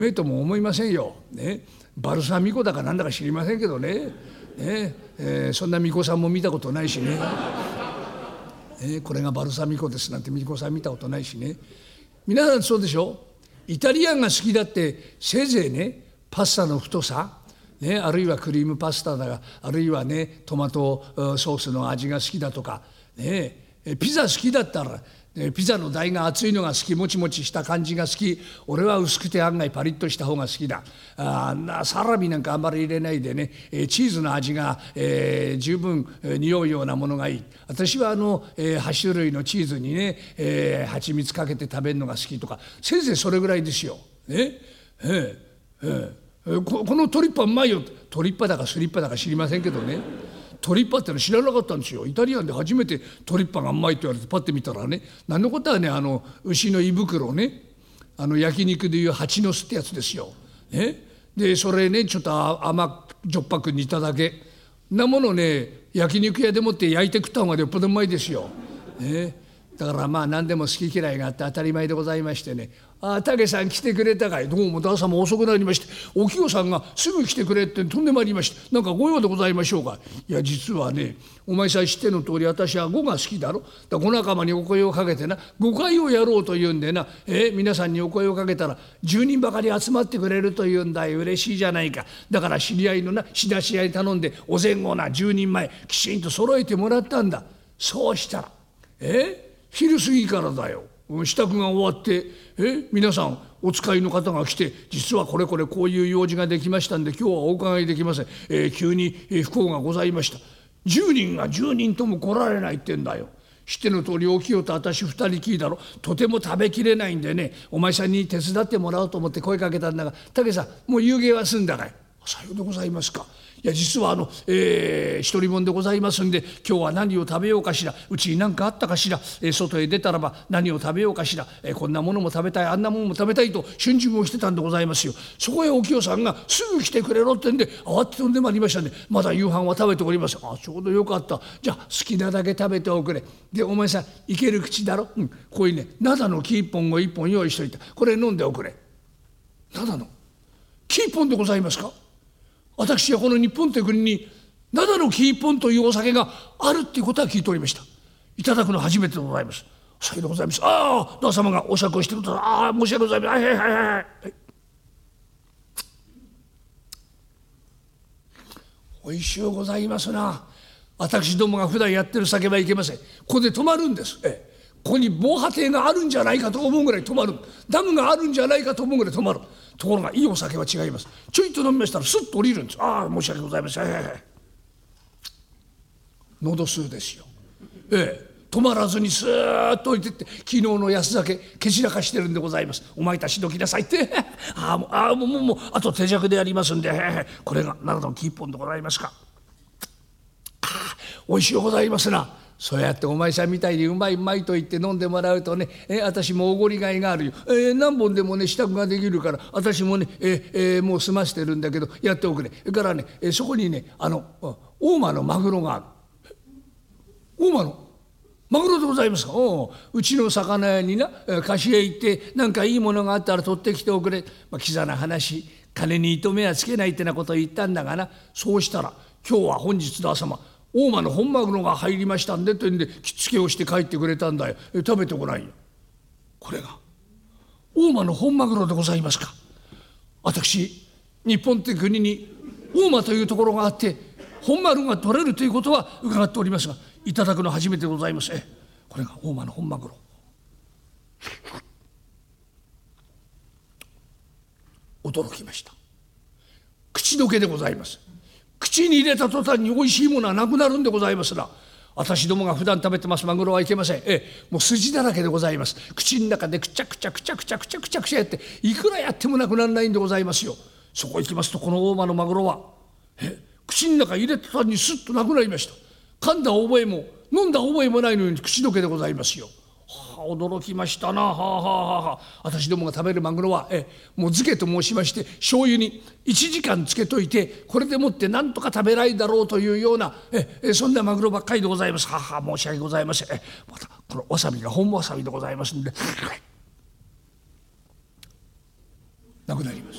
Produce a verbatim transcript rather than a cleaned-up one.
めとも思いませんよ、ね、バルサミコだかなんだか知りませんけどね、ねえー、そんな巫女さんも見たことないしね、えー、これがバルサミコですなんて巫女さん見たことないしね。皆さんそうでしょ。イタリアンが好きだってせいぜいねパスタの太さ、ね、あるいはクリームパスタだが、あるいはねトマトソースの味が好きだとか、ね、ピザ好きだったらピザの台が厚いのが好き、もちもちした感じが好き、俺は薄くて案外パリッとした方が好きだ。あなサラミなんかあんまり入れないでね、チーズの味が、えー、十分匂うようなものがいい。私はあの、えー、はち種類のチーズにね、えー、蜂蜜かけて食べるのが好きとか、せいぜいそれぐらいですよ。ねえーえー、こ, このトリッパうまいよ。トリッパだかスリッパだか知りませんけどね、トリッパっての知らなかったんですよ。イタリアンで初めてトリッパがうまいって言われてパッて見たらね、何のことはね、あの牛の胃袋ね、あの焼肉でいう蜂の巣ってやつですよ、ね、でそれねちょっと甘じょっぱく煮ただけなものね、焼肉屋でもって焼いて食った方がよっぽどうまいですよ、ね、だからまあ何でも好き嫌いがあって当たり前でございましてね。ああ武さん来てくれたかい。どうも朝も遅くなりまして、お清さんがすぐ来てくれって飛んでまいりまして、なんかご用でございましょうか。いや実はね、お前さん知っての通り私は碁が好きだろ。だからご仲間にお声をかけてな、碁会をやろうというんでな、えー、皆さんにお声をかけたらじゅうにんばかり集まってくれるというんだよ。嬉しいじゃないか。だから知り合いのな仕出し屋に頼んでお前後なじゅうにんまえきちんと揃えてもらったんだ。そうしたらえー昼過ぎからだよ、支度が終わってえ皆さんお使いの方が来て、実はこれこれこういう用事ができましたんで今日はお伺いできません、えー、急に不幸がございました。じゅうにんがじゅうにんとも来られないってんだよ。知っての通りお清と私ふたりきりだろ。とても食べきれないんでね、お前さんに手伝ってもらおうと思って声かけたんだが、武さんもう夕芸は済んだかい。さようでございますか。いや実はあの、えー、一人者でございますんで今日は何を食べようかしら、うちに何かあったかしら、えー、外へ出たらば何を食べようかしら、えー、こんなものも食べたいあんなものも食べたいと春巡をしてたんでございますよ。そこへお清さんがすぐ来てくれろってんで慌てて飛んでまいりましたんで、まだ夕飯は食べております。あちょうどよかった。じゃあ好きなだけ食べておくれ。でお前さんいける口だろ、うん、こういうね灘の木一本を一本用意しといた。これ飲んでおくれ。灘の木一本でございますか。私はこの日本という国に灘の木一本というお酒があるっていうことは聞いておりました。いただくの初めてでございます。さようでございます。ああ旦様がお酌をしてください。ああ申し訳ございません。はいはいはいはい、はい、おいしゅうございますな。私どもが普段やってる酒はいけません。ここで止まるんです、ええ、ここに防波堤があるんじゃないかと思うぐらい止まる。ダムがあるんじゃないかと思うぐらい止まる。ところがいいお酒は違います。ちょいと飲みましたらスッと降りるんです。ああ申し訳ございません。はいはいはい、喉吸うですよ、ええ、止まらずにスーッと降りてって昨日の安酒けしらかしてるんでございます。お前たちどきなさいってああもうああもうもうもうあと手酌でやりますんで、これが灘の木一本でございますか。ああおいしゅうございますな。そうやってお前さんみたいにうまいうまいと言って飲んでもらうとね、え私もおごりがいがあるよ、えー、何本でもね支度ができるから私もね、えーえー、もう済ましてるんだけどやっておくれ。それからね、えー、そこにねあの大間のマグロがある。大間のマグロでございますか。おう、うちの魚屋にな貸しへ行って何かいいものがあったら取ってきておくれ。まあ、キザな話、金に糸目はつけないってなことを言ったんだがな。そうしたら今日は本日の朝大間の本マグロが入りましたんでというんで着付けをして帰ってくれたんだよ。え食べてごらんよ。これが大間の本マグロでございますか。私日本って国に大間というところがあって本マグロが取れるということは伺っておりますが、いただくの初めてでございます。えこれが大間の本マグロ。驚きました。口どけでございます。口に入れた途端においしいものはなくなるんでございますな。私どもが普段食べてますマグロはいけません。ええ、もう筋だらけでございます。口の中でくちゃくちゃくちゃくちゃくちゃくちゃくちゃやっていくらやってもなくならないんでございますよ。そこ行きますとこの大間のマグロはえ口の中入れた途端にスッとなくなりました。噛んだ覚えも飲んだ覚えもないのに口どけでございますよ。はあ、驚きましたな。はあはあはあ、私どもが食べるマグロはえもう漬けと申しまして醤油にいちじかん漬けといてこれでもってなんとか食べないだろうというようなえそんなマグロばっかりでございます。はあはあ、申し訳ございません。えまたこのわさびが本わさびでございますんでなくなります。